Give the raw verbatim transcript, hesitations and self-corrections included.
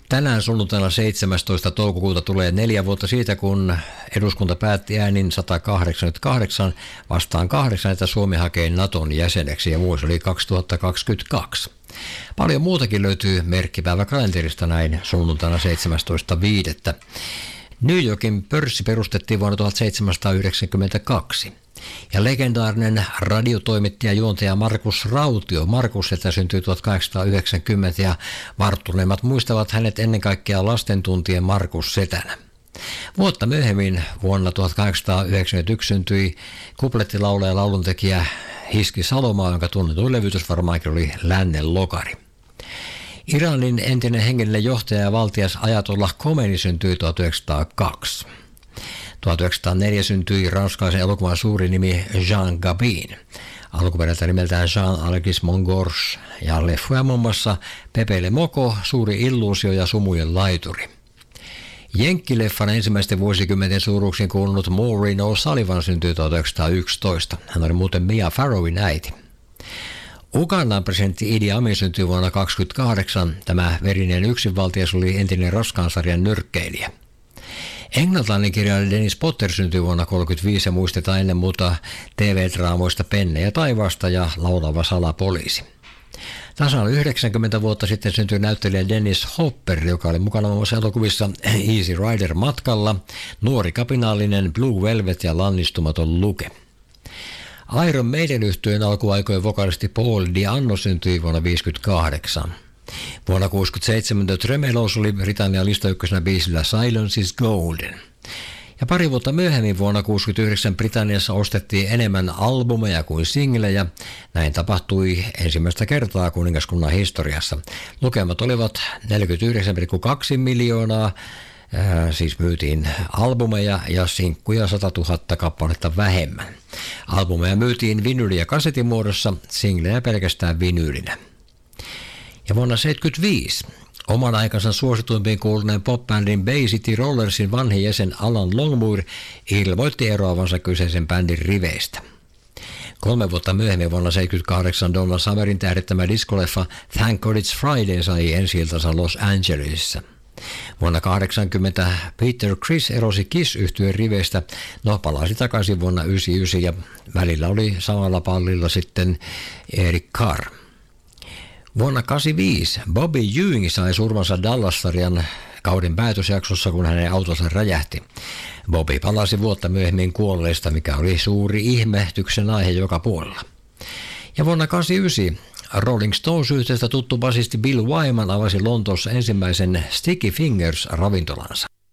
Tänään sunnuntaina seitsemästoista toukokuuta tulee neljä vuotta siitä, kun eduskunta päätti äänin sata kahdeksankymmentäkahdeksan vastaan kahdeksan, että Suomi hakee Naton jäseneksi ja vuosi oli kaksituhattakaksikymmentäkaksi. Paljon muutakin löytyy merkkipäiväkalenterista näin sunnuntaina seitsemästoista viidettä. New Yorkin pörssi perustettiin vuonna tuhatseitsemänsataayhdeksänkymmentäkaksi. Ja legendaarinen radiotoimittaja juontaja Markus Rautio, Markus, että syntyi tuhatkahdeksansataayhdeksänkymmentä ja varttuneimmat muistavat hänet ennen kaikkea lastentuntien Markus Setänä. Vuotta myöhemmin vuonna tuhatkahdeksansataayhdeksänkymmentäyksi syntyi kuplettilaulaja ja lauluntekijä Hiski Salomaa, jonka tunnetuin levytys varmaankin oli Lännen lokari. Iranin entinen hengellinen johtaja ja valtias Ajatollah Khomeini syntyi tuhatyhdeksänsataakaksi. tuhatyhdeksänsataaneljä syntyi ranskalaisen elokuvan suuri nimi Jean Gabin. Alkuperältä nimeltään Jean-Alexis Mongeorge ja leffoja muun muassa Pepe Le Moko, Suuri illuusio ja Sumujen laituri. Jenkkileffan ensimmäisten vuosikymmenten suuruuksiin kuulunut Maureen O'Sullivan syntyi tuhatyhdeksänsataayksitoista. Hän oli muuten Mia Farrowin äiti. Ugandan presidentti Idi Amin syntyi vuonna tuhatyhdeksänsataakaksikymmentäkahdeksan. Tämä verinen yksinvaltias oli entinen raskaan sarjan nyrkkeilijä. Englantilainen kirjailija Dennis Potter syntyi vuonna tuhatyhdeksänsataakolmekymmentäviisi ja muistetaan ennen muuta T V-draamoista Penne ja taivaasta ja Laulava salapoliisi. Tasan yhdeksänkymmentä vuotta sitten syntyi näyttelijä Dennis Hopper, joka oli mukana muun muassa elokuvissa Easy Rider matkalla, Nuori kapinallinen, Blue Velvet ja Lannistumaton Luke. Iron Maiden -yhtyeen alkuaikojen vokalisti Paul Di'Anno syntyi vuonna tuhatyhdeksänsataaviisikymmentäkahdeksan. Vuonna tuhatyhdeksänsataakuusikymmentä The Tremeloes oli Britannian listaykkösenä biisillä Silence is Golden. Ja pari vuotta myöhemmin vuonna tuhatyhdeksänsataakuusikymmentäyhdeksän Britanniassa ostettiin enemmän albumeja kuin singlejä. Näin tapahtui ensimmäistä kertaa kuningaskunnan historiassa. Lukemat olivat neljäkymmentäyhdeksän pilkku kaksi miljoonaa, äh, siis myytiin albumeja ja sinkkuja satatuhatta kappaletta vähemmän. Albumeja myytiin vinyli- ja kasetin muodossa, singlejä pelkästään vinyylinä. Ja vuonna tuhatyhdeksänsataaseitsemänkymmentäviisi oman aikansa suosituimpiin kuuluneen popbändin Bay City Rollersin vanhin jäsen Alan Longmuir ilmoitti eroavansa kyseisen bändin riveistä. Kolme vuotta myöhemmin vuonna tuhatyhdeksänsataaseitsemänkymmentäkahdeksan Donna Summerin tähdittämä diskoleffa Thank God It's Friday sai ensi-iltansa Los Angelesissa. Vuonna tuhatyhdeksänsataakahdeksankymmentä Peter Criss erosi Kiss-yhtyeen riveistä, no palasi takaisin vuonna tuhatyhdeksänsataayhdeksänkymmentäyhdeksän ja välillä oli samalla pallilla sitten Eric Carr. Vuonna tuhatyhdeksänsataakahdeksankymmentäviisi Bobby Ewing sai surmansa Dallas-sarjan kauden päätösjaksossa, kun hänen autonsa räjähti. Bobby palasi vuotta myöhemmin kuolleesta, mikä oli suuri ihmetyksen aihe joka puolella. Ja vuonna tuhatyhdeksänsataakahdeksankymmentäyhdeksän Rolling Stones-yhteydestä tuttu basisti Bill Wyman avasi Lontoossa ensimmäisen Sticky Fingers -ravintolansa.